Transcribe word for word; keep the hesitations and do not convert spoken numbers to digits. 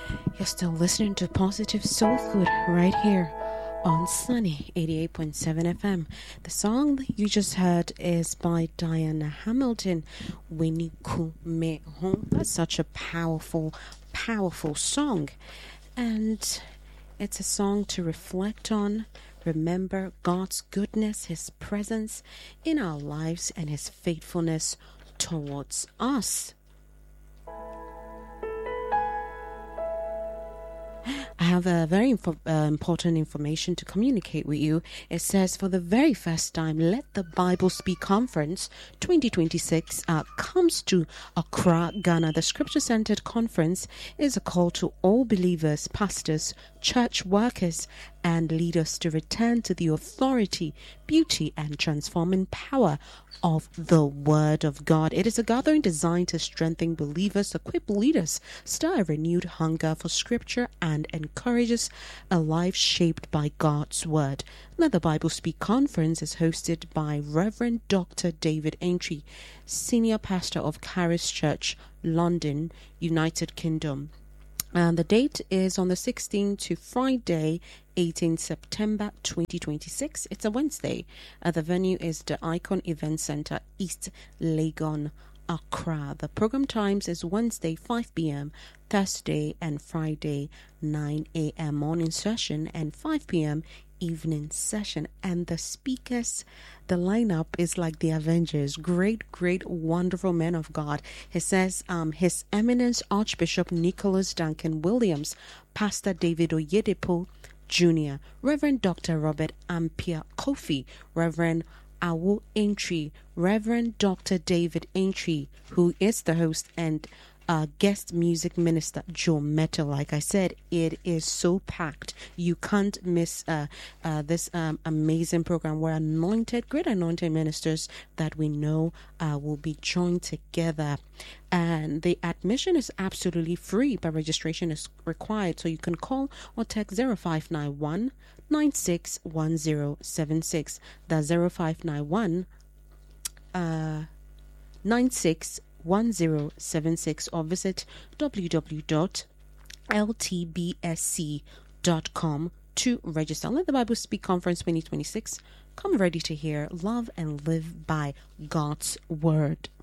You're still listening to Positive Soul Food right here on Sunny eighty-eight point seven F M. The song you just heard is by Diana Hamilton, Winnie Kume Home. That's such a powerful, powerful song. And it's a song to reflect on, remember God's goodness, His presence in our lives, and His faithfulness towards us. I have a very info- uh, important information to communicate with you. It says, for the very first time, Let the Bible Speak Conference twenty twenty-six uh, comes to Accra, Ghana. The Scripture-Centered Conference is a call to all believers, pastors, church workers, and leaders to return to the authority, beauty, and transforming power of the Word of God. It is a gathering designed to strengthen believers, equip leaders, stir a renewed hunger for Scripture, and encourages a life shaped by God's Word. Let the Bible Speak Conference is hosted by Reverend Doctor David Aintree, Senior Pastor of Charis Church, London, United Kingdom. And the date is on the sixteenth to Friday, eighteenth September twenty twenty-six. It's a Wednesday. Uh, the venue is the Icon Event Center, East Legon, Accra. The program times is Wednesday, five p.m., Thursday and Friday, nine a.m. morning session, and five p.m. evening session. And the speakers, the lineup is like the Avengers. Great, great, wonderful men of God. He says um, His Eminence Archbishop Nicholas Duncan Williams, Pastor David Oyedepo Junior, Reverend Doctor Robert Ampia Kofi, Reverend Awo Aintree, Reverend Doctor David Aintree, who is the host, and uh, guest music minister Joe Metal. Like I said, it is so packed. You can't miss uh, uh, this um, amazing program where anointed, great anointed ministers that we know uh, will be joined together. And the admission is absolutely free, but registration is required. So you can call or text zero five nine one, nine six one zero seven six. That's zero five nine one, uh, nine six one zero seven six, or visit w w w dot l t b s c dot com to register. Let the Bible Speak Conference twenty twenty-six. Come ready to hear, love, and live by God's Word.